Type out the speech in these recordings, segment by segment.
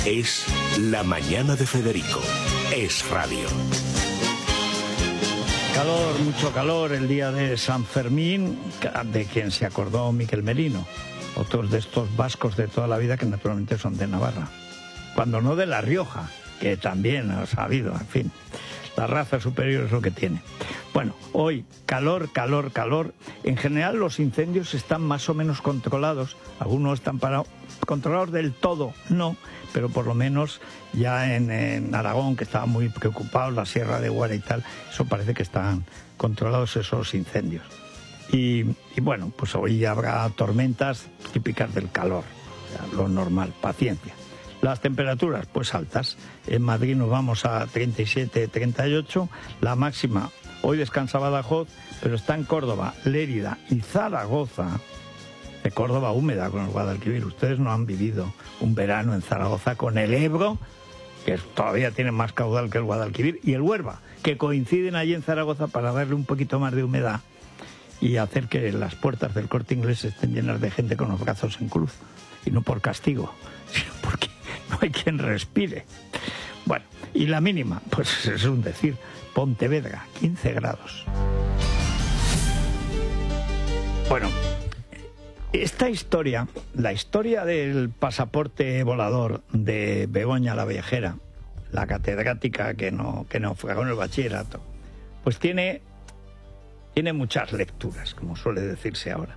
Es La Mañana de Federico. Es radio. Calor, mucho calor, el día de San Fermín, de quien se acordó Miquel Merino. Otros de estos vascos de toda la vida que naturalmente son de Navarra. Cuando no de La Rioja, que también ha habido, en fin. La raza superior es lo que tiene. Bueno, hoy calor, calor, calor. En general los incendios están más o menos controlados. Algunos están controlados del todo, no, pero por lo menos ya en Aragón, que estaban muy preocupados, la Sierra de Guara y tal, eso parece que están controlados esos incendios. Y bueno, pues hoy habrá tormentas típicas del calor, o sea, lo normal, paciencia. Las temperaturas, pues altas. En Madrid nos vamos a 37, 38. La máxima, hoy descansa Badajoz, pero está en Córdoba, Lérida y Zaragoza. De Córdoba húmeda con el Guadalquivir. Ustedes no han vivido un verano en Zaragoza con el Ebro, que todavía tiene más caudal que el Guadalquivir, y el Huerva, que coinciden allí en Zaragoza para darle un poquito más de humedad y hacer que las puertas del Corte Inglés estén llenas de gente con los brazos en cruz. Y no por castigo, sino porque no hay quien respire. Bueno, y la mínima, pues es un decir, Pontevedra, 15 grados. Bueno, esta historia, la historia del pasaporte volador de Begoña la Viajera, la catedrática que no fue con el bachillerato, pues tiene muchas lecturas, como suele decirse ahora.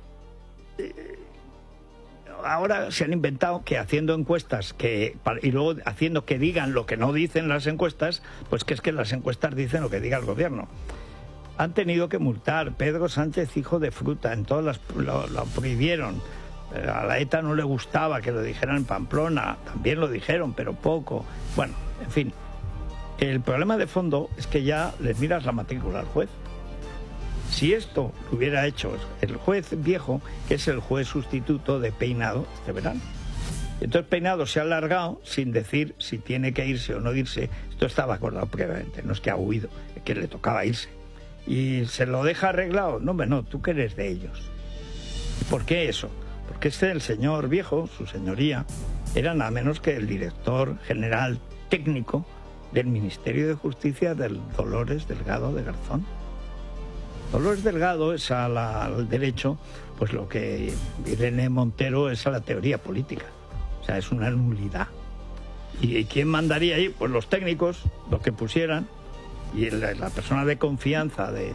Ahora se han inventado que haciendo encuestas y luego haciendo que digan lo que no dicen las encuestas, pues que es que las encuestas dicen lo que diga el gobierno. Han tenido que multar. Pedro Sánchez, hijo de fruta, en todas lo prohibieron. A la ETA no le gustaba que lo dijeran en Pamplona, también lo dijeron, pero poco. Bueno, en fin. El problema de fondo es que ya les miras la matrícula al juez. Si esto lo hubiera hecho el juez viejo, que es el juez sustituto de Peinado este verano. Entonces Peinado se ha alargado sin decir si tiene que irse o no irse. Esto estaba acordado previamente, no es que ha huido, es que le tocaba irse. Y se lo deja arreglado. No, tú que eres de ellos. ¿Y por qué eso? Porque el señor viejo, su señoría, era nada menos que el director general técnico del Ministerio de Justicia del Dolores Delgado de Garzón. Dolores Delgado es al derecho, pues lo que Irene Montero es a la teoría política. O sea, es una nulidad. ¿Y quién mandaría ahí? Pues los técnicos, los que pusieran, y la persona de confianza de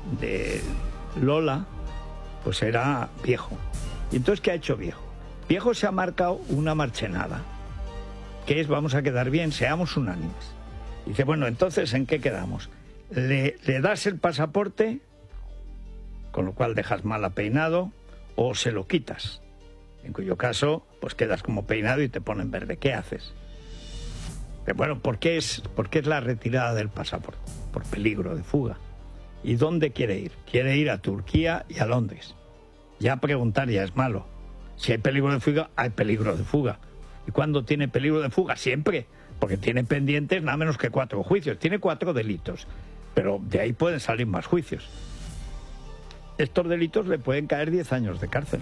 Lola, pues era Viejo. ¿Y entonces qué ha hecho Viejo? Viejo se ha marcado una marchenada, que es vamos a quedar bien, seamos unánimes. Y dice, bueno, entonces, ¿en qué quedamos? ¿Le das el pasaporte, con lo cual dejas mal a Peinado, o se lo quitas? En cuyo caso, pues quedas como Peinado y te ponen verde. ¿Qué haces? Bueno, ¿por qué es la retirada del pasaporte? Por peligro de fuga. ¿Y dónde quiere ir? Quiere ir a Turquía y a Londres. Ya preguntar ya es malo. Si hay peligro de fuga, hay peligro de fuga. ¿Y cuándo tiene peligro de fuga? Siempre. Porque tiene pendientes nada menos que 4 juicios. Tiene 4 delitos. Pero de ahí pueden salir más juicios. Estos delitos le pueden caer 10 años de cárcel.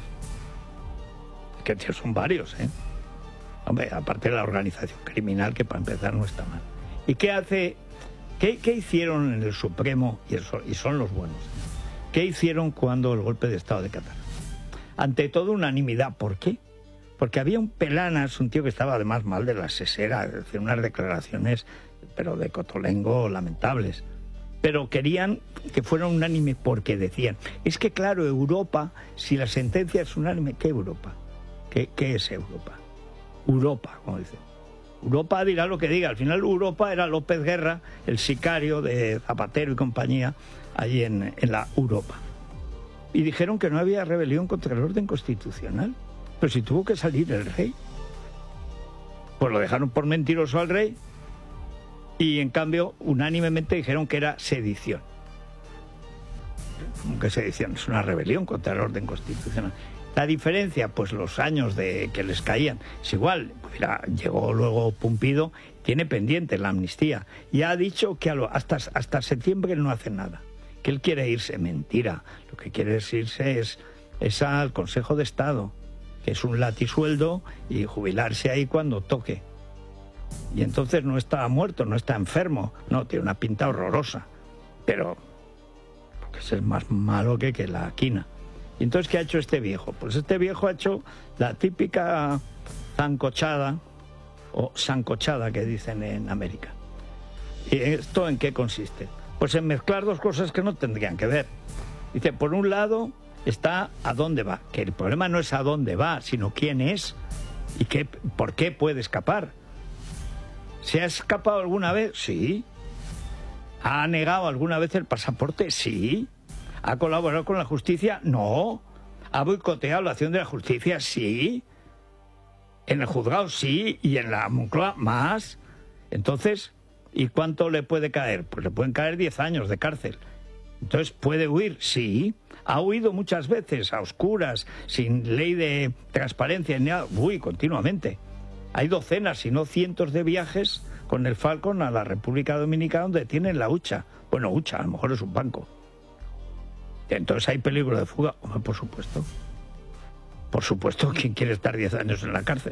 Que son varios, ¿eh? Hombre, aparte de la organización criminal, que para empezar no está mal. ¿Y qué hace? ¿Qué hicieron en el Supremo? Y son los buenos. ¿Qué hicieron cuando el golpe de Estado de Qatar? Ante todo, unanimidad. ¿Por qué? Porque había un Pelanas, un tío que estaba además mal de la sesera, es decir, unas declaraciones, pero de cotolengo lamentables. Pero querían que fuera unánime porque decían, es que claro, Europa, si la sentencia es unánime, ¿qué Europa? ¿Qué es Europa? Europa, como dicen. Europa dirá lo que diga. Al final Europa era López Guerra, el sicario de Zapatero y compañía, allí en la Europa. Y dijeron que no había rebelión contra el orden constitucional. Pero si tuvo que salir el rey. Pues lo dejaron por mentiroso al rey. Y en cambio, unánimemente dijeron que era sedición. ¿Cómo que sedición? Es una rebelión contra el orden constitucional. La diferencia, pues los años que les caían, es igual. Mira, llegó luego Pumpido, tiene pendiente la amnistía. Y ha dicho que hasta septiembre no hace nada. Que él quiere irse. Mentira. Lo que quiere irse es al Consejo de Estado, que es un latisueldo, y jubilarse ahí cuando toque. Y entonces no está muerto, no está enfermo. No, tiene una pinta horrorosa. Pero porque es el más malo que la quina. Y entonces, ¿qué ha hecho este viejo? Pues este viejo ha hecho la típica zancochada o sancochada que dicen en América. ¿Y esto en qué consiste? Pues en mezclar dos cosas que no tendrían que ver. Dice, por un lado está a dónde va, que el problema no es a dónde va, sino quién es y por qué puede escapar. ¿Se ha escapado alguna vez? Sí. ¿Ha negado alguna vez el pasaporte? Sí. ¿Ha colaborado con la justicia? No. ¿Ha boicoteado la acción de la justicia? Sí. ¿En el juzgado? Sí. ¿Y en la Moncloa? Más. Entonces, ¿y cuánto le puede caer? Pues le pueden caer 10 años de cárcel. Entonces, ¿puede huir? Sí. Ha huido muchas veces, a oscuras, sin ley de transparencia, ni nada. Uy, continuamente. Hay docenas, si no cientos de viajes con el Falcon a la República Dominicana donde tienen la hucha. Bueno, hucha, a lo mejor es un banco. Entonces, ¿hay peligro de fuga? Hombre, por supuesto. Por supuesto, ¿quién quiere estar 10 años en la cárcel?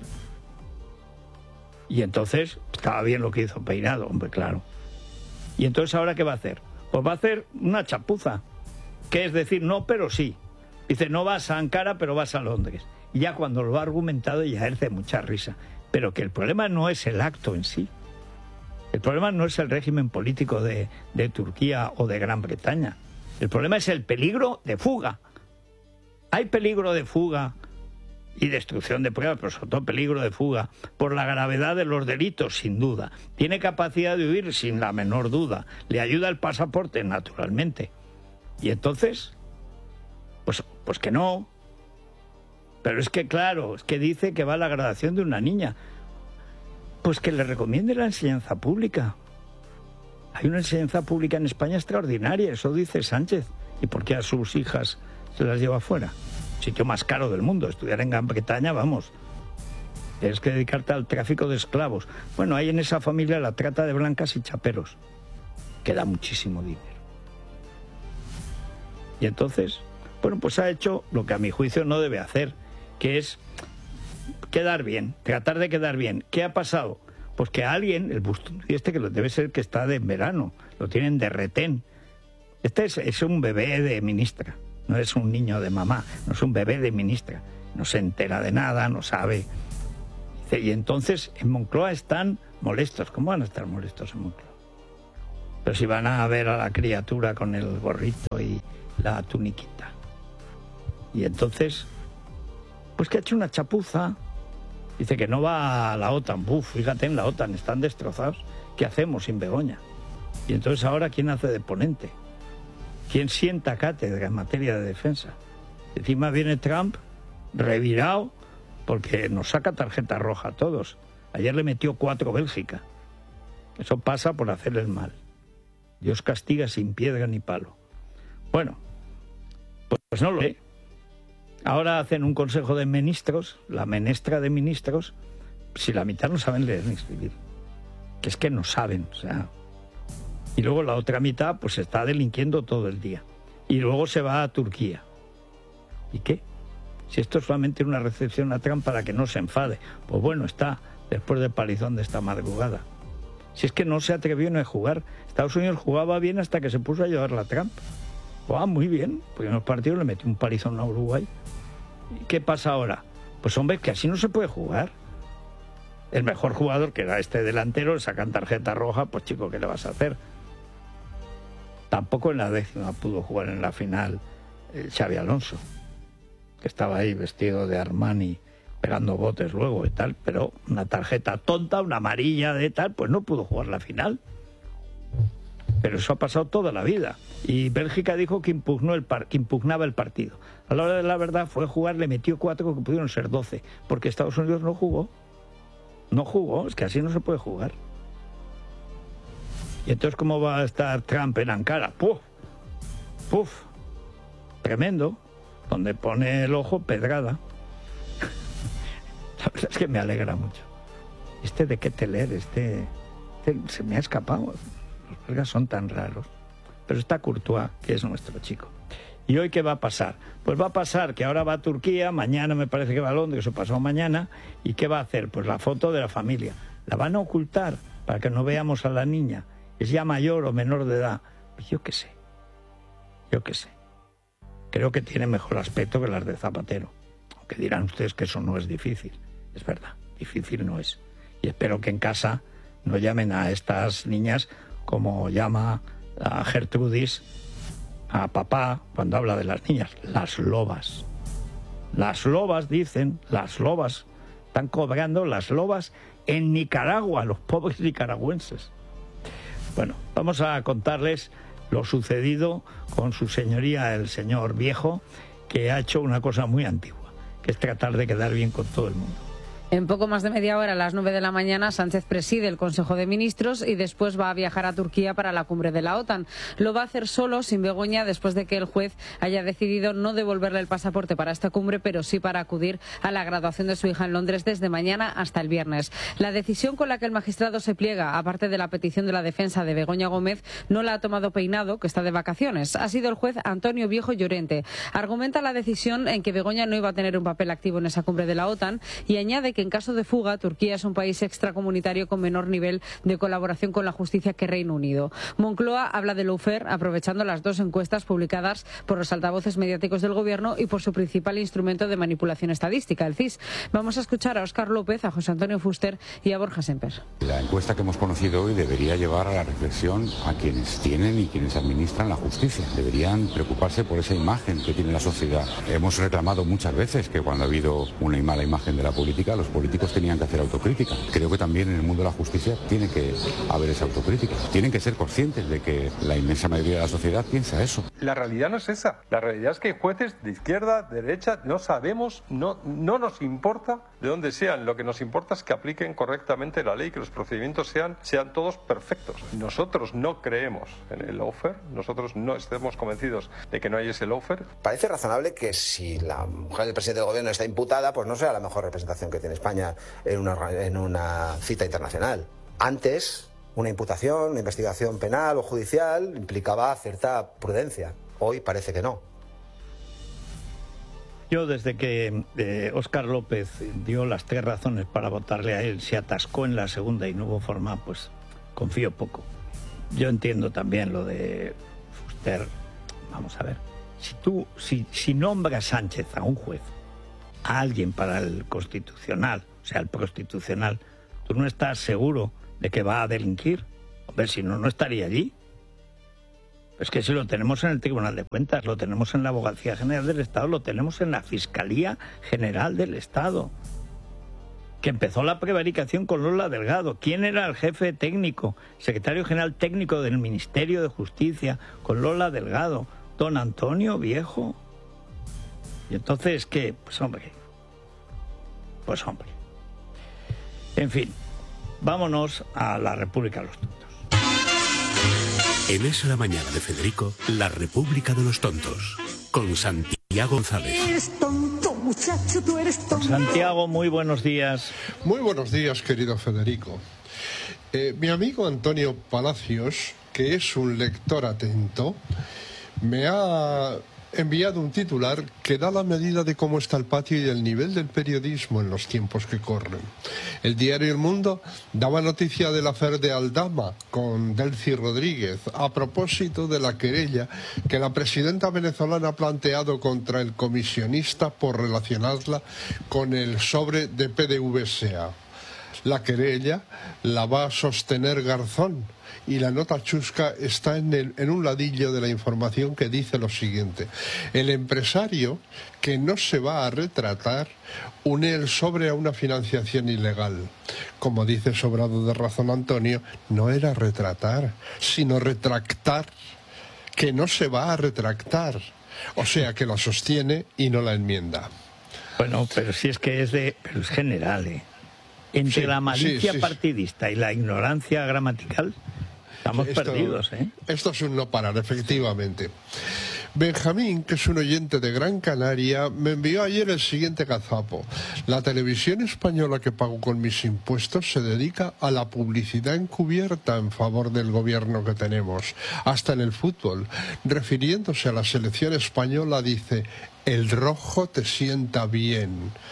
Y entonces, estaba bien lo que hizo Peinado, hombre, claro. ¿Y entonces ahora qué va a hacer? Pues va a hacer una chapuza, que es decir, no, pero sí. Dice, no vas a Ankara, pero vas a Londres. Y ya cuando lo ha argumentado ya es de mucha risa. Pero que el problema no es el acto en sí. El problema no es el régimen político de Turquía o de Gran Bretaña. El problema es el peligro de fuga. Hay peligro de fuga y destrucción de pruebas, pero sobre todo peligro de fuga por la gravedad de los delitos, sin duda. Tiene capacidad de huir, sin la menor duda. Le ayuda el pasaporte, naturalmente. Y entonces, pues que no. Pero es que, claro, es que dice que va a la graduación de una niña. Pues que le recomiende la enseñanza pública. Hay una enseñanza pública en España extraordinaria, eso dice Sánchez. ¿Y por qué a sus hijas se las lleva fuera? Sitio más caro del mundo, estudiar en Gran Bretaña, vamos. Tienes que dedicarte al tráfico de esclavos. Bueno, hay en esa familia la trata de blancas y chaperos, que da muchísimo dinero. Y entonces, bueno, pues ha hecho lo que a mi juicio no debe hacer, que es quedar bien, tratar de quedar bien. ¿Qué ha pasado? Pues que a alguien, el Busturiz este, que lo debe ser que está de verano, lo tienen de retén. Este es un bebé de ministra, no es un niño de mamá, no es un bebé de ministra. No se entera de nada, no sabe. Dice, y entonces en Moncloa están molestos. ¿Cómo van a estar molestos en Moncloa? Pero si van a ver a la criatura con el gorrito y la tuniquita. Y entonces, pues que ha hecho una chapuza. Dice que no va a la OTAN. Fíjate, en la OTAN están destrozados. ¿Qué hacemos sin Begoña? Y entonces ahora, ¿quién hace de ponente? ¿Quién sienta cátedra en materia de defensa? Encima viene Trump, revirado, porque nos saca tarjeta roja a todos. Ayer le metió 4 Bélgica. Eso pasa por hacerle el mal. Dios castiga sin piedra ni palo. Bueno, pues no lo sé. Ahora hacen un consejo de ministros, la menestra de ministros, si la mitad no saben leer ni escribir. Que es que no saben, o sea. Y luego la otra mitad pues está delinquiendo todo el día. Y luego se va a Turquía. ¿Y qué? Si esto es solamente una recepción a Trump para que no se enfade. Pues bueno, está después del palizón de esta madrugada. Si es que no se atrevió ni a jugar. Estados Unidos jugaba bien hasta que se puso a llevarla a Trump. Jugaba muy bien, porque en los partidos le metió un palizón a Uruguay. ¿Y qué pasa ahora? Pues hombre, que así no se puede jugar. El mejor jugador, que era este delantero, le sacan tarjeta roja, pues chico, ¿qué le vas a hacer? Tampoco en la 10ª pudo jugar en la final Xabi Alonso, que estaba ahí vestido de Armani, pegando botes luego y tal, pero una tarjeta tonta, una amarilla de tal, pues no pudo jugar la final. Pero eso ha pasado toda la vida. Y Bélgica dijo que impugnaba el partido. A la hora de la verdad fue jugar, le metió 4 que pudieron ser 12, porque Estados Unidos no jugó. No jugó, es que así no se puede jugar. Y entonces, ¿cómo va a estar Trump en Ankara? ¡Puf! ¡Puf! Tremendo. Donde pone el ojo, pedrada. La verdad es que me alegra mucho. De Ketteler, se me ha escapado. Los belgas son tan raros. Pero está Courtois, que es nuestro chico. ¿Y hoy qué va a pasar? Pues va a pasar que ahora va a Turquía, mañana me parece que va a Londres, o pasado mañana, ¿y qué va a hacer? Pues la foto de la familia. ¿La van a ocultar para que no veamos a la niña? ¿Es ya mayor o menor de edad? Pues yo qué sé. Creo que tiene mejor aspecto que las de Zapatero. Aunque dirán ustedes que eso no es difícil. Es verdad, difícil no es. Y espero que en casa no llamen a estas niñas como llama a Gertrudis, a papá, cuando habla de las niñas, las lobas. Las lobas, dicen, las lobas. Están cobrando las lobas en Nicaragua, los pobres nicaragüenses. Bueno, vamos a contarles lo sucedido con su señoría, el señor Viejo, que ha hecho una cosa muy antigua, que es tratar de quedar bien con todo el mundo. En poco más de media hora, a las 9 de la mañana, Sánchez preside el Consejo de Ministros y después va a viajar a Turquía para la cumbre de la OTAN. Lo va a hacer solo, sin Begoña, después de que el juez haya decidido no devolverle el pasaporte para esta cumbre, pero sí para acudir a la graduación de su hija en Londres desde mañana hasta el viernes. La decisión con la que el magistrado se pliega, aparte de la petición de la defensa de Begoña Gómez, no la ha tomado Peinado, que está de vacaciones. Ha sido el juez Antonio Viejo Llorente. Argumenta la decisión en que Begoña no iba a tener un papel activo en esa cumbre de la OTAN y añade que en caso de fuga, Turquía es un país extracomunitario con menor nivel de colaboración con la justicia que Reino Unido. Moncloa habla de lawfare aprovechando las dos encuestas publicadas por los altavoces mediáticos del gobierno y por su principal instrumento de manipulación estadística, el CIS. Vamos a escuchar a Óscar López, a José Antonio Fuster y a Borja Semper. La encuesta que hemos conocido hoy debería llevar a la reflexión a quienes tienen y quienes administran la justicia. Deberían preocuparse por esa imagen que tiene la sociedad. Hemos reclamado muchas veces que cuando ha habido una mala imagen de la política, los políticos tenían que hacer autocrítica. Creo que también en el mundo de la justicia tiene que haber esa autocrítica. Tienen que ser conscientes de que la inmensa mayoría de la sociedad piensa eso. La realidad no es esa. La realidad es que hay jueces de izquierda, de derecha, no sabemos, no nos importa de dónde sean. Lo que nos importa es que apliquen correctamente la ley, que los procedimientos sean todos perfectos. Nosotros no creemos en el lawfare, nosotros no estamos convencidos de que no hay ese lawfare. Parece razonable que si la mujer del presidente del gobierno está imputada, pues no sea la mejor representación que tiene España en una cita internacional. Antes, una imputación, una investigación penal o judicial implicaba cierta prudencia. Hoy parece que no. Yo, desde que Óscar López dio las 3 razones para votarle a él, se atascó en la segunda y no hubo forma, pues confío poco. Yo entiendo también lo de Fuster. Vamos a ver. Si nombra Sánchez a un juez, a alguien para el constitucional, o sea, el prostitucional, ¿tú no estás seguro de que va a delinquir? Hombre, si no, no estaría allí. Es que si lo tenemos en el Tribunal de Cuentas, lo tenemos en la Abogacía General del Estado, lo tenemos en la Fiscalía General del Estado, que empezó la prevaricación con Lola Delgado. ¿Quién era el jefe técnico, secretario general técnico del Ministerio de Justicia con Lola Delgado? Don Antonio Viejo. Y entonces, ¿qué? Pues hombre. En fin, vámonos a la República de los Tontos. En Es la Mañana de Federico, la República de los Tontos, con Santiago González. Eres tonto, muchacho, tú eres tonto. Santiago, muy buenos días. Muy buenos días, querido Federico. Mi amigo Antonio Palacios, que es un lector atento, me ha enviado un titular que da la medida de cómo está el patio y el nivel del periodismo en los tiempos que corren. El diario El Mundo daba noticia del affair de Aldama con Delcy Rodríguez a propósito de la querella que la presidenta venezolana ha planteado contra el comisionista por relacionarla con el sobre de PDVSA. La querella la va a sostener Garzón. Y la nota chusca está en un ladillo de la información que dice lo siguiente: el empresario que no se va a retratar une el sobre a una financiación ilegal. Como dice sobrado de razón Antonio, no era retratar, sino retractar, que no se va a retractar. O sea que la sostiene y no la enmienda. Bueno, pero si es que pero es general, Entre la malicia partidista y la ignorancia gramatical, estamos perdidos, Esto es un no parar, efectivamente. Benjamín, que es un oyente de Gran Canaria, me envió ayer el siguiente gazapo. La televisión española que pago con mis impuestos se dedica a la publicidad encubierta en favor del gobierno que tenemos, hasta en el fútbol. Refiriéndose a la selección española dice: el rojo te sienta bien.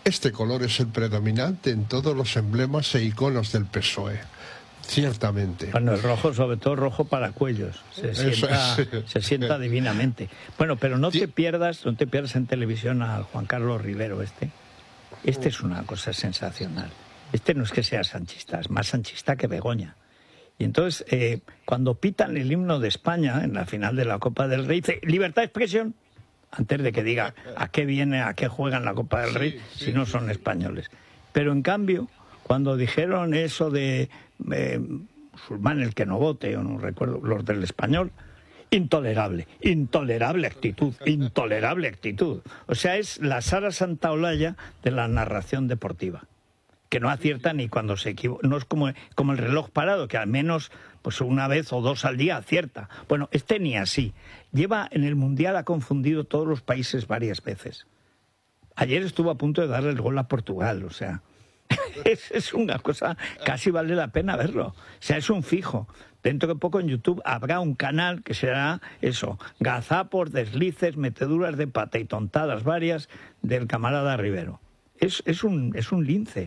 este color es el predominante en todos los emblemas e iconos del PSOE. Ciertamente. Bueno, el rojo, sobre todo rojo para cuellos, se sienta divinamente. Bueno, pero no te pierdas en televisión a Juan Carlos Rivero este es una cosa sensacional. Este no es que sea sanchista, es más sanchista que Begoña. Y entonces, cuando pitan el himno de España en la final de la Copa del Rey, dice, libertad de expresión, antes de que diga a qué viene, a qué juegan la Copa del Rey, si no son españoles. Pero en cambio, cuando dijeron eso de musulmán el que no vote, o no recuerdo, los del Español, intolerable actitud. O sea, es la Sara Santaolalla de la narración deportiva, que no acierta ni cuando se equivoca. No es como el reloj parado, que al menos pues una vez o dos al día acierta. Bueno, este ni así. En el Mundial ha confundido todos los países varias veces. Ayer estuvo a punto de darle el gol a Portugal, o sea... Es una cosa, casi vale la pena verlo. O sea, es un fijo. Dentro de poco en YouTube habrá un canal que será eso, gazapos, deslices, meteduras de pata y tontadas varias del camarada Rivero. Es un lince.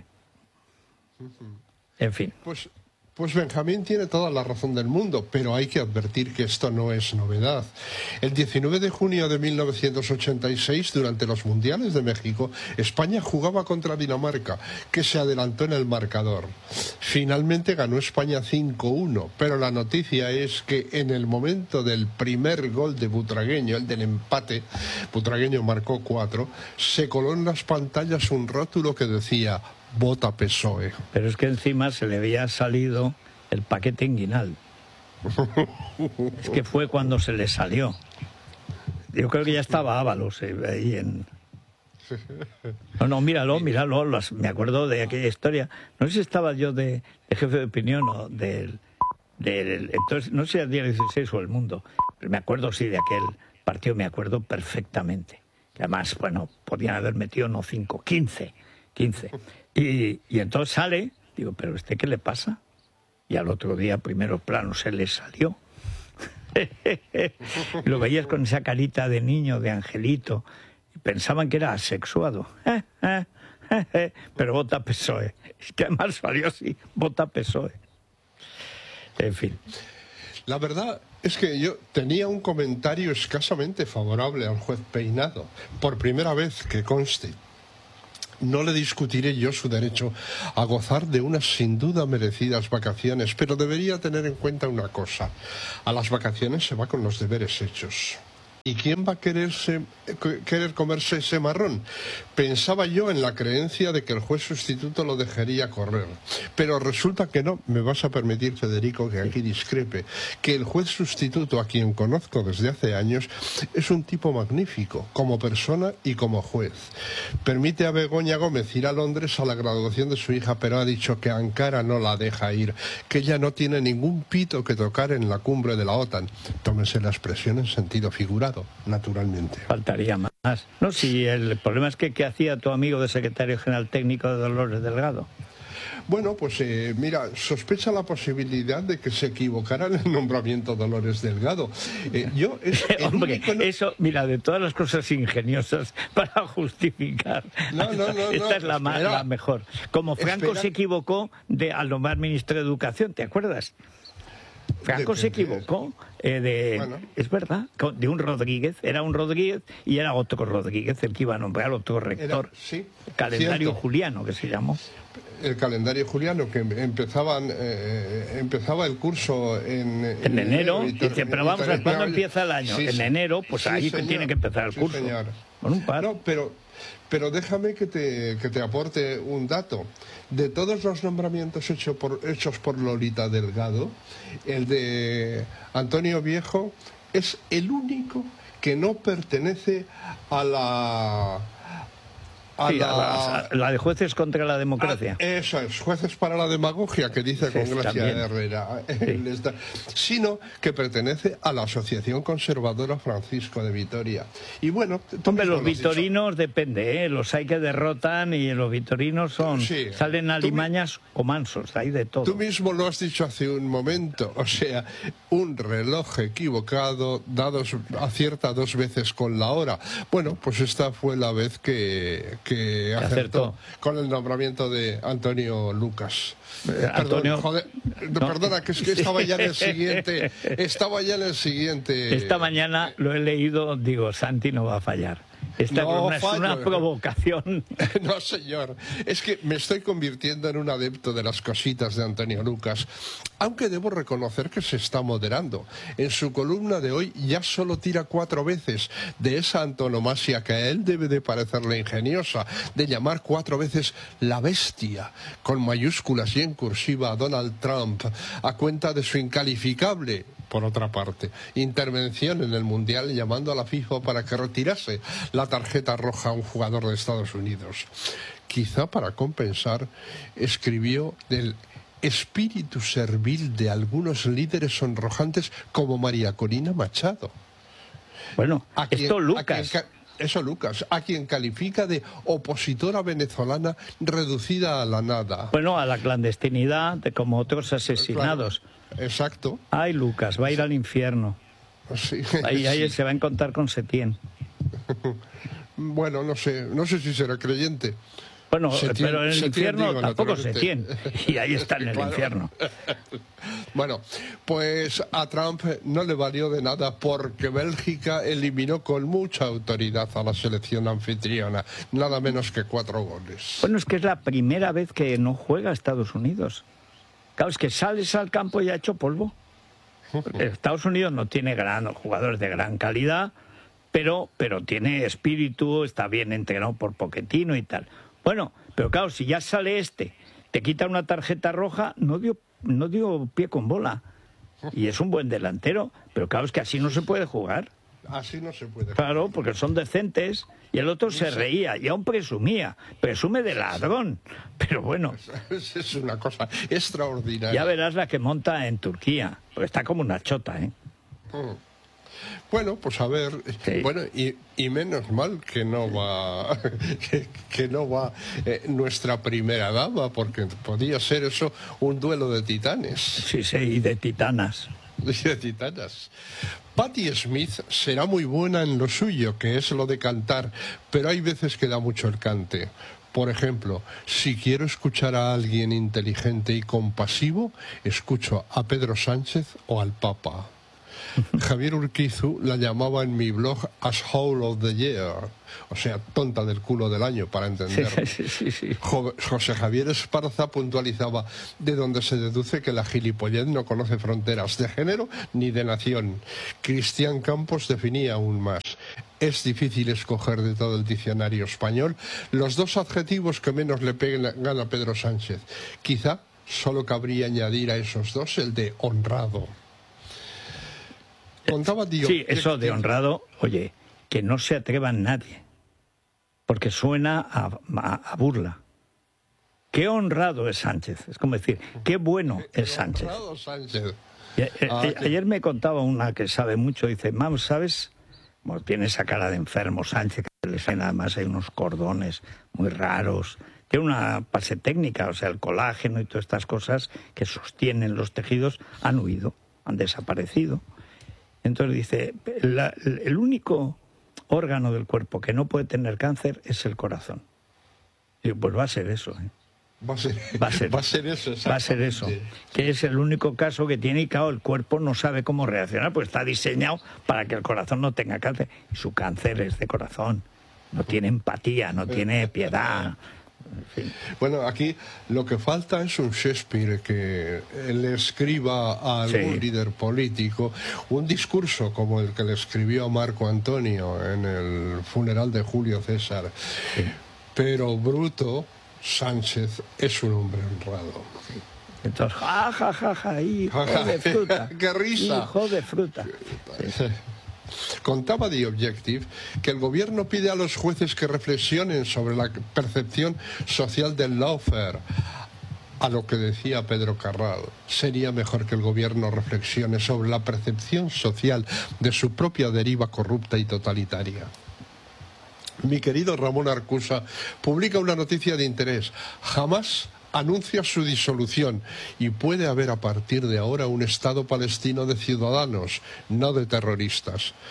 En fin. Pues Benjamín tiene toda la razón del mundo, pero hay que advertir que esto no es novedad. El 19 de junio de 1986, durante los Mundiales de México, España jugaba contra Dinamarca, que se adelantó en el marcador. Finalmente ganó España 5-1, pero la noticia es que en el momento del primer gol de Butragueño, el del empate, Butragueño marcó 4, se coló en las pantallas un rótulo que decía... Vota PSOE. Pero es que encima se le había salido el paquete inguinal. Es que fue cuando se le salió. Yo creo que ya estaba Ábalos ahí en... No, míralo. Me acuerdo de aquella historia. No sé si estaba yo de jefe de opinión o entonces, no sé si era el día 16 o El Mundo. Pero me acuerdo, sí, de aquel partido, me acuerdo perfectamente. Que además, bueno, podían haber metido no 5, 15. Y entonces sale, digo, ¿pero qué le pasa? Y al otro día, primero plano, se le salió. Y lo veías con esa carita de niño, de angelito, y pensaban que era asexuado. Pero vota PSOE. Es que además salió así, vota PSOE. En fin. La verdad es que yo tenía un comentario escasamente favorable al juez Peinado. Por primera vez, que conste. No le discutiré yo su derecho a gozar de unas sin duda merecidas vacaciones, pero debería tener en cuenta una cosa. A las vacaciones se va con los deberes hechos. ¿Y quién va a querer comerse ese marrón? Pensaba yo en la creencia de que el juez sustituto lo dejaría correr. Pero resulta que no. Me vas a permitir, Federico, que aquí discrepe. Que el juez sustituto, a quien conozco desde hace años, es un tipo magnífico, como persona y como juez. Permite a Begoña Gómez ir a Londres a la graduación de su hija, pero ha dicho que Ankara no la deja ir, que ella no tiene ningún pito que tocar en la cumbre de la OTAN. Tómense la expresión en sentido figurado. Naturalmente. Faltaría más. No, si el problema es que ¿qué hacía tu amigo de secretario general técnico de Dolores Delgado? Bueno, pues mira, sospecha la posibilidad de que se equivocara en el nombramiento de Dolores Delgado. Hombre, eso, mira, de todas las cosas ingeniosas para justificar, esta es la mejor. Como Franco se equivocó al nombrar ministro de Educación, ¿te acuerdas? Franco se equivocó es verdad, de un Rodríguez, era un Rodríguez y era otro Rodríguez el que iba a nombrar otro rector. Sí, calendario juliano, que se llamó. El calendario juliano, que empezaba el curso en enero, dice, pero vamos a ver, ¿cuándo empieza el año? En enero, pues ahí tiene que empezar el curso. Señor. Con un par. No, pero déjame que te aporte un dato. De todos los nombramientos hechos por Lolita Delgado, el de Antonio Viejo es el único que no pertenece a la de jueces contra la democracia. Eso es, jueces para la demagogia, que dice con Gracia Herrera. Sino que pertenece a la Asociación Conservadora Francisco de Vitoria. Y bueno, hombre, los vitorinos depende, los hay que derrotan y los vitorinos salen alimañas o mansos, hay de todo. Tú mismo lo has dicho hace un momento, o sea, un reloj equivocado acierta 2 veces con la hora. Bueno, pues esta fue la vez que que acertó con el nombramiento de Antonio Lucas. Antonio, perdona, que es que estaba ya en el siguiente. Esta mañana lo he leído, digo, Santi no va a fallar. Esta no es una provocación. No, señor. Es que me estoy convirtiendo en un adepto de las cositas de Antonio Lucas, aunque debo reconocer que se está moderando. En su columna de hoy ya solo tira 4 veces de esa antonomasia que a él debe de parecerle ingeniosa, de llamar 4 veces la bestia, con mayúsculas y en cursiva, a Donald Trump, a cuenta de su incalificable, por otra parte, intervención en el Mundial llamando a la FIFA para que retirase la tarjeta roja a un jugador de Estados Unidos. Quizá para compensar, escribió del espíritu servil de algunos líderes sonrojantes como María Corina Machado. Bueno, Lucas, a quien califica de opositora venezolana reducida a la nada. Bueno, a la clandestinidad, como otros asesinados. Claro, exacto. Ay, Lucas, va a ir al infierno. Sí, ahí se va a encontrar con Setién. Bueno, no sé si será creyente. Bueno, pero en el infierno digo, tampoco Setién. Y ahí está en el infierno. Bueno, pues a Trump no le valió de nada porque Bélgica eliminó con mucha autoridad a la selección anfitriona, nada menos que 4 goles. Bueno, es que es la primera vez que no juega Estados Unidos. Claro, es que sales al campo y ha hecho polvo. Estados Unidos no tiene jugadores de gran calidad, pero tiene espíritu, está bien entrenado por Pochettino y tal. Bueno, pero claro, si ya sale te quita una tarjeta roja, no dio pie con bola. Y es un buen delantero, pero claro, es que así no se puede jugar. Así no se puede jugar. Claro, porque son decentes. Y el otro se reía y aún presumía. Presume de ladrón. Pero bueno. Es una cosa extraordinaria. Ya verás la que monta en Turquía. Porque está como una chota, ¿eh? Bueno, pues a ver, sí. Bueno, y menos mal que no va nuestra primera dama, porque podía ser eso un duelo de titanes. Sí, y de titanas. De titanas. Patti Smith será muy buena en lo suyo, que es lo de cantar, pero hay veces que da mucho el cante. Por ejemplo, si quiero escuchar a alguien inteligente y compasivo, escucho a Pedro Sánchez o al Papa. Javier Urquizu la llamaba en mi blog Asshole of the Year, o sea, tonta del culo del año, para entenderlo. Sí. José Javier Esparza puntualizaba de donde se deduce que la gilipollez no conoce fronteras de género ni de nación. Cristian Campos definía aún más. Es difícil escoger de todo el diccionario español los 2 adjetivos que menos le pegan a Pedro Sánchez. Quizá solo cabría añadir a esos 2 el de honrado. Sí, eso de honrado, oye, que no se atreva nadie, porque suena a burla. Qué honrado es Sánchez, es como decir, qué bueno es Sánchez. Honrado Sánchez. Ayer me contaba una que sabe mucho, dice, mam, ¿sabes? Bueno, tiene esa cara de enfermo Sánchez, que le suena, además hay unos cordones muy raros. Tiene una base técnica, o sea, el colágeno y todas estas cosas que sostienen los tejidos han huido, han desaparecido. Entonces dice, el único órgano del cuerpo que no puede tener cáncer es el corazón. Y pues va a ser eso. Va a ser eso. Que es el único caso que tiene y claro, el cuerpo no sabe cómo reaccionar, pues está diseñado para que el corazón no tenga cáncer. Y su cáncer es de corazón. No tiene empatía, no tiene piedad. En fin. Bueno, aquí lo que falta es un Shakespeare que le escriba a algún líder político un discurso como el que le escribió a Marco Antonio en el funeral de Julio César. Sí. Pero bruto, Sánchez es un hombre honrado. Entonces, hijo de fruta. ¡Qué risa! Hijo de fruta. Sí. Contaba The Objective que el gobierno pide a los jueces que reflexionen sobre la percepción social del lawfare. A lo que decía Pedro Carral, sería mejor que el gobierno reflexione sobre la percepción social de su propia deriva corrupta y totalitaria. Mi querido Ramón Arcusa publica una noticia de interés. Jamás anuncia su disolución y puede haber a partir de ahora un Estado palestino de ciudadanos, no de terroristas.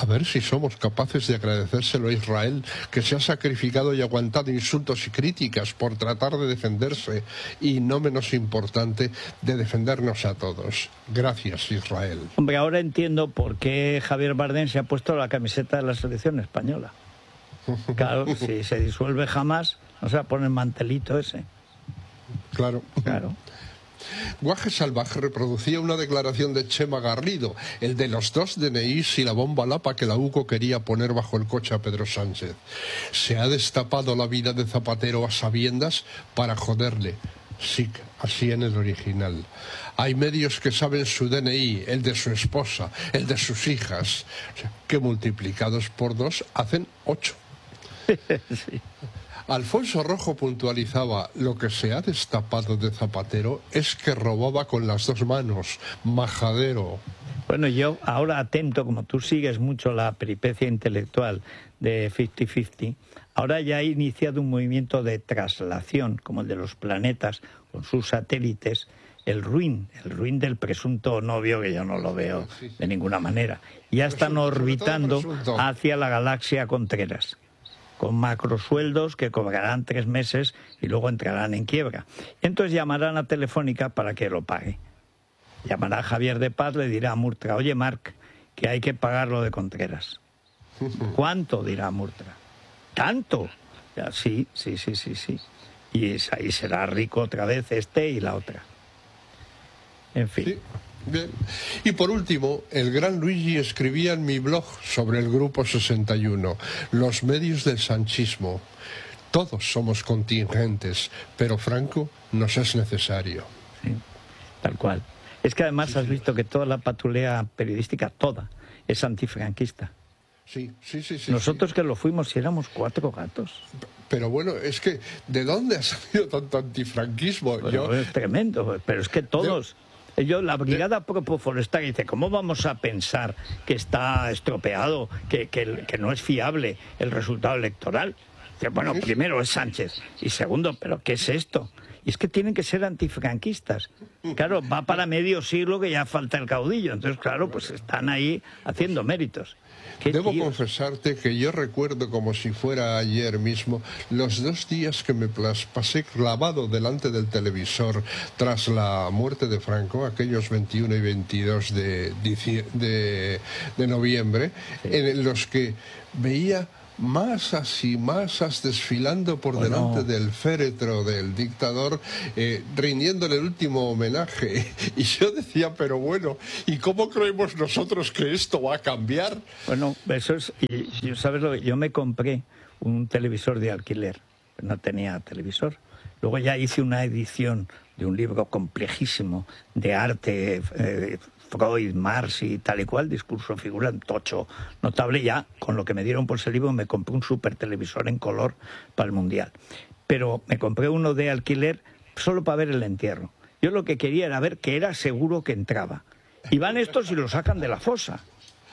A ver si somos capaces de agradecérselo a Israel, que se ha sacrificado y aguantado insultos y críticas por tratar de defenderse y, no menos importante, de defendernos a todos. Gracias, Israel. Hombre, ahora entiendo por qué Javier Bardem se ha puesto la camiseta de la selección española. Claro, si se disuelve Hamás, no se va a poner el mantelito ese. Claro. Claro. Guaje Salvaje reproducía una declaración de Chema Garrido, el de los 2 DNIs y la bomba lapa que la UCO quería poner bajo el coche a Pedro Sánchez. Se ha destapado la vida de Zapatero a sabiendas para joderle. Sí, así en el original. Hay medios que saben su DNI, el de su esposa, el de sus hijas, que multiplicados por 2 hacen 8. Sí. Alfonso Rojo puntualizaba: lo que se ha destapado de Zapatero es que robaba con las 2 manos, majadero. Bueno, yo ahora atento, como tú sigues mucho la peripecia intelectual de 50-50, ahora ya ha iniciado un movimiento de traslación, como el de los planetas con sus satélites, el ruin del presunto novio, que yo no lo veo de ninguna manera. Ya están orbitando hacia la galaxia Contreras, con macrosueldos que cobrarán 3 meses y luego entrarán en quiebra. Y entonces llamarán a Telefónica para que lo pague. Llamará a Javier de Paz, le dirá a Murtra: oye, Marc, que hay que pagar lo de Contreras. ¿Cuánto? Dirá Murtra. ¿Tanto? Ya, sí. Y ahí será rico otra vez este y la otra. En fin. Sí. Bien. Y por último, el gran Luigi escribía en mi blog sobre el Grupo 61, los medios del sanchismo. Todos somos contingentes, pero Franco nos es necesario. Sí, tal cual. Es que además has visto que toda la patulea periodística, toda, es antifranquista. Sí. Nosotros que lo fuimos, si éramos 4 gatos. Pero bueno, es que ¿de dónde ha salido tanto antifranquismo? Bueno, es tremendo, pero es que todos... La Brigada Propoforestal dice: ¿cómo vamos a pensar que está estropeado, que no es fiable el resultado electoral? Dice, bueno, primero es Sánchez y segundo, ¿pero qué es esto? Y es que tienen que ser antifranquistas. Claro, va para medio siglo que ya falta el caudillo. Entonces, claro, pues están ahí haciendo méritos. Debo confesarte que yo recuerdo como si fuera ayer mismo los 2 días que me pasé clavado delante del televisor tras la muerte de Franco, aquellos 21 y 22 de noviembre, en los que veía masas y masas desfilando por delante del féretro del dictador, rindiéndole el último homenaje. Y yo decía, pero bueno, ¿y cómo creemos nosotros que esto va a cambiar? Bueno, eso es... Y, ¿sabes lo que? Yo me compré un televisor de alquiler, no tenía televisor. Luego ya hice una edición de un libro complejísimo de arte, Freud, Marx y tal y cual, discurso figura, tocho, notable. Ya con lo que me dieron por ese libro me compré un super televisor en color para el Mundial. Pero me compré uno de alquiler solo para ver el entierro. Yo lo que quería era ver que era seguro que entraba. Y van estos y lo sacan de la fosa.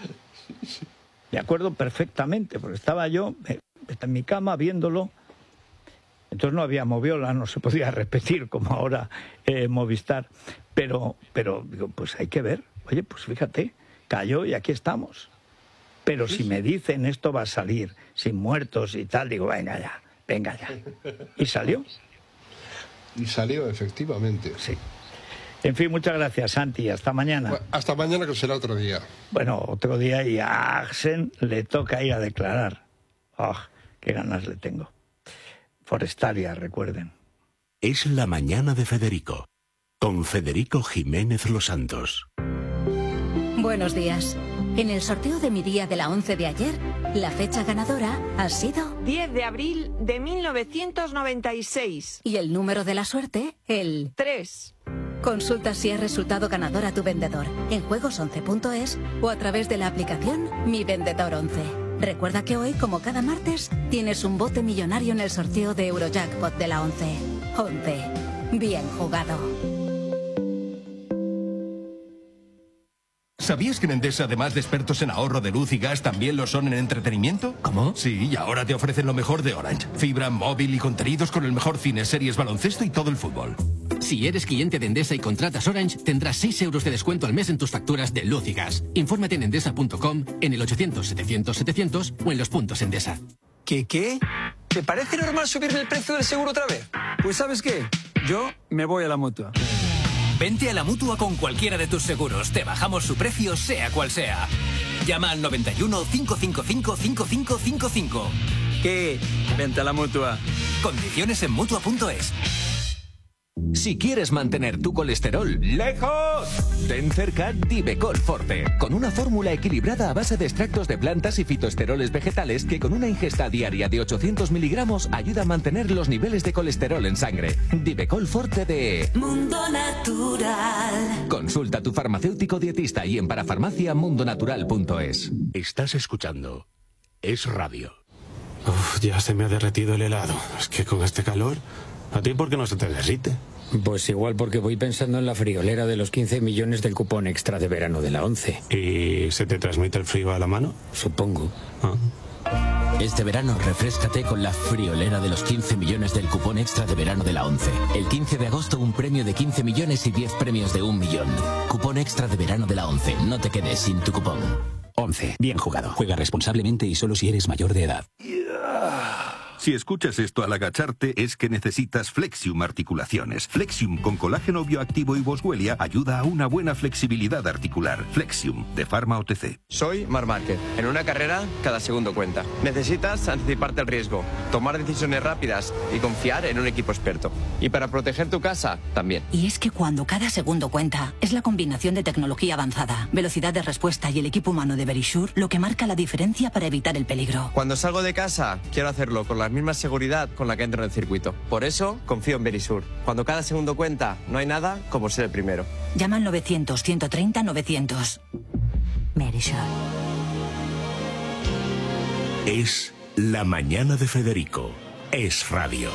Me acuerdo perfectamente, porque estaba yo en mi cama viéndolo. Entonces no había moviola, no se podía repetir como ahora Movistar. Pero digo, pues hay que ver. Oye, pues fíjate, cayó y aquí estamos. Pero si me dicen esto va a salir sin muertos y tal, digo, venga ya. Y salió. Y salió, efectivamente. Sí. En fin, muchas gracias, Santi. Hasta mañana. Bueno, hasta mañana, que será otro día. Bueno, otro día, y a Axen le toca ir a declarar. Qué ganas le tengo. Forestalia, recuerden. Es la mañana de Federico, con Federico Jiménez Los Santos. Buenos días. En el sorteo de mi día de la 11 de ayer, la fecha ganadora ha sido 10 de abril de 1996. Y el número de la suerte, el 3. Consulta si has resultado ganador a tu vendedor en juegos11.es o a través de la aplicación Mi Vendedor 11. Recuerda que hoy, como cada martes, tienes un bote millonario en el sorteo de Eurojackpot de la 11. 11. Bien jugado. ¿Sabías que en Endesa, además de expertos en ahorro de luz y gas, también lo son en entretenimiento? ¿Cómo? Sí, y ahora te ofrecen lo mejor de Orange. Fibra, móvil y contenidos con el mejor cine, series, baloncesto y todo el fútbol. Si eres cliente de Endesa y contratas Orange, tendrás 6 euros de descuento al mes en tus facturas de luz y gas. Infórmate en endesa.com, en el 800-700-700 o en los puntos Endesa. ¿Qué? ¿Te parece normal subirme el precio del seguro otra vez? Pues ¿sabes qué? Yo me voy a la Mutua. Vente a la Mutua con cualquiera de tus seguros. Te bajamos su precio, sea cual sea. Llama al 91 555 5555. ¿Qué? Vente a la Mutua. Condiciones en Mutua.es. Si quieres mantener tu colesterol lejos, ten cerca Divecol Forte, con una fórmula equilibrada a base de extractos de plantas y fitoesteroles vegetales que con una ingesta diaria de 800 miligramos ayuda a mantener los niveles de colesterol en sangre. Divecol Forte de Mundo Natural. Consulta a tu farmacéutico dietista y en parafarmaciamundonatural.es. Estás escuchando Es Radio. Uf, ya se me ha derretido el helado. Es que con este calor, ¿a ti por qué no se te derrite? Pues igual porque voy pensando en la friolera de los 15 millones del cupón extra de verano de la 11. ¿Y se te transmite el frío a la mano? Supongo. Este verano refréscate con la friolera de los 15 millones del cupón extra de verano de la 11. El 15 de agosto un premio de 15 millones y 10 premios de 1 millón. Cupón extra de verano de la 11. No te quedes sin tu cupón. 11. Bien jugado. Juega responsablemente y solo si eres mayor de edad. Si escuchas esto al agacharte es que necesitas Flexium Articulaciones. Flexium con colágeno bioactivo y boswellia ayuda a una buena flexibilidad articular. Flexium, de Pharma OTC. Soy Marc Márquez. En una carrera, cada segundo cuenta. Necesitas anticiparte al riesgo, tomar decisiones rápidas y confiar en un equipo experto. Y para proteger tu casa, también. Y es que cuando cada segundo cuenta, es la combinación de tecnología avanzada, velocidad de respuesta y el equipo humano de Verisure lo que marca la diferencia para evitar el peligro. Cuando salgo de casa, quiero hacerlo con la misma seguridad con la que entro en el circuito. Por eso, confío en Verisure. Cuando cada segundo cuenta, no hay nada como ser el primero. Llama al 900-130-900. Verisure. Es La Mañana de Federico. Es Radio.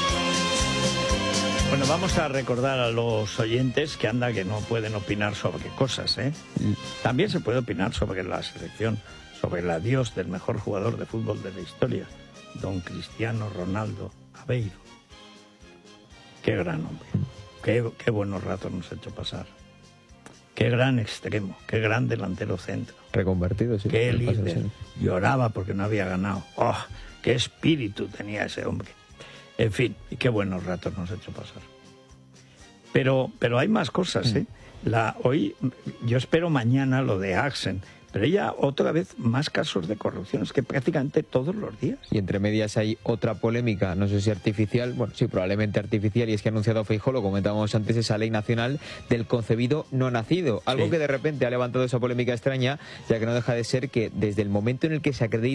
Bueno, vamos a recordar a los oyentes que anda que no pueden opinar sobre cosas, ¿eh? También se puede opinar sobre la selección, sobre el adiós del mejor jugador de fútbol de la historia, don Cristiano Ronaldo Aveiro. Qué gran hombre, qué buenos ratos nos ha hecho pasar. Qué gran extremo, qué gran delantero centro. Reconvertido, sí. Qué líder. Lloraba porque no había ganado. ¡Oh! Qué espíritu tenía ese hombre. En fin, y qué buenos ratos nos ha hecho pasar. Pero hay más cosas, ¿eh? Hoy, yo espero mañana lo de Axen, pero ella otra vez más casos de corrupción, es que prácticamente todos los días. Y entre medias hay otra polémica, no sé si artificial, bueno, sí, probablemente artificial, y es que ha anunciado Feijóo, lo comentábamos antes, esa ley nacional del concebido no nacido, algo que de repente ha levantado esa polémica extraña, ya que no deja de ser que desde el momento en el que se acredita